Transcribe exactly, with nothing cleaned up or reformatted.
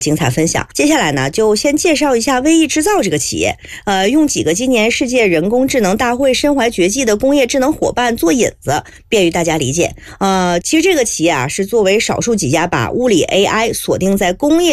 精彩分享。接下来呢，就先介绍一下微意制造这个企业，呃，用几个今年世界人工智能大会身怀绝技的工业智能伙伴做引子，便于大家理解。呃，其实这个企业啊，是作为少数几家把物理 A I 锁定在工业